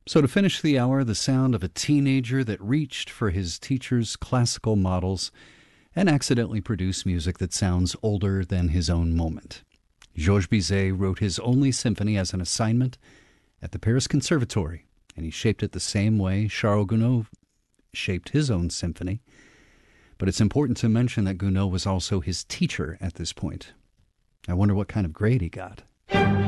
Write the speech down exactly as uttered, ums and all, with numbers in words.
So to finish the hour, the sound of a teenager that reached for his teacher's classical models and accidentally produced music that sounds older than his own moment. Georges Bizet wrote his only symphony as an assignment at the Paris Conservatory, and he shaped it the same way Charles Gounod shaped his own symphony. But it's important to mention that Gounod was also his teacher at this point. I wonder what kind of grade he got.